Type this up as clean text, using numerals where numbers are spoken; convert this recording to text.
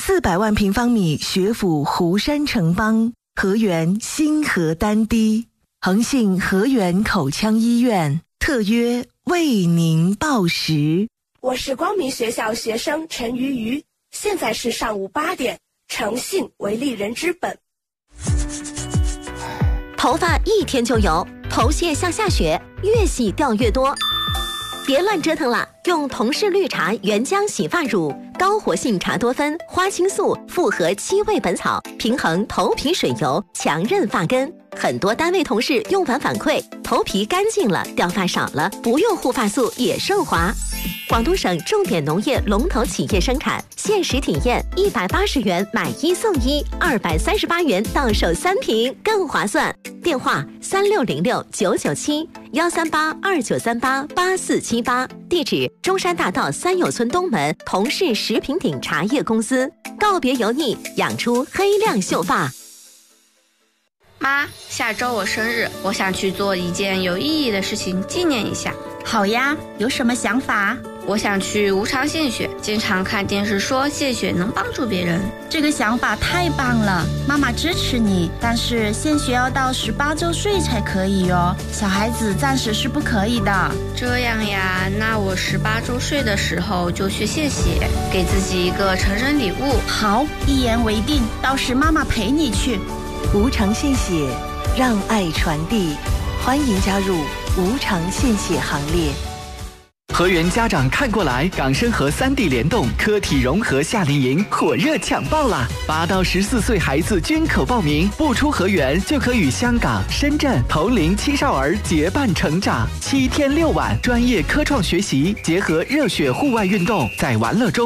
400万平方米学府湖山城邦，河源新河丹堤，恒信河源口腔医院特约为您报时。 我是光明学校学生陈瑜瑜，现在是上午8点。诚信为利人之本。 头发一天就油，头屑像下雪，越洗掉越多。别乱折腾了，用同氏绿茶原浆洗发乳，高活性茶多酚、花青素复合7味本草，平衡头皮水油，强韧发根。很多单位同事用完反馈，头皮干净了，掉发少了，不用护发素也顺滑。广东省重点农业龙头企业生产，限时体验180元买1送1，238元到手3瓶，更划算。电话3606-997，13829388478，地址中山大道三友村东门同氏食品鼎茶叶公司。告别油腻，养出黑亮秀发。 妈，下周我生日，我想去做一件有意义的事情纪念一下。 好呀，有什么想法？ 我想去无偿献血，经常看电视说献血能帮助别人。 这个想法太棒了，妈妈支持你，但是献血要到18周岁才可以哦，小孩子暂时是不可以的。 这样呀，那我18周岁的时候就去献血，给自己一个成人礼物。 好，一言为定，到时妈妈陪你去。 无偿献血，让爱传递，欢迎加入无偿献血行列。 河源家长看过来，港深河3地联动科体融合夏令营火热抢报啦！8到14岁孩子均可报名，不出河源就可与香港、深圳同龄青少儿结伴成长。7天6晚，专业科创学习结合热血户外运动，在玩乐中